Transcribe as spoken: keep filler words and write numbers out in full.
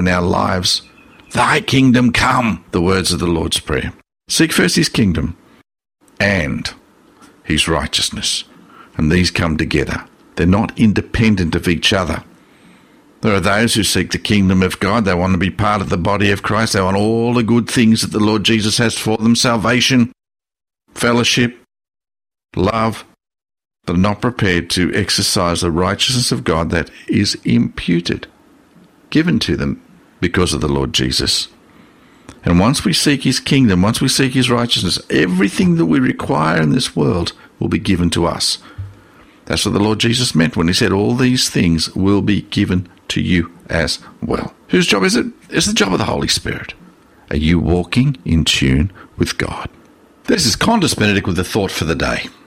in our lives. Thy kingdom come, the words of the Lord's Prayer. Seek first his kingdom and his righteousness. And these come together. They're not independent of each other. There are those who seek the kingdom of God. They want to be part of the body of Christ. They want all the good things that the Lord Jesus has for them. Salvation, fellowship, love. But are not prepared to exercise the righteousness of God that is imputed, given to them because of the Lord Jesus. And once we seek his kingdom, once we seek his righteousness, everything that we require in this world will be given to us. That's what the Lord Jesus meant when he said all these things will be given to you as well. Whose job is it? It's the job of the Holy Spirit. Are you walking in tune with God? This is Qantas Benedict with the thought for the day.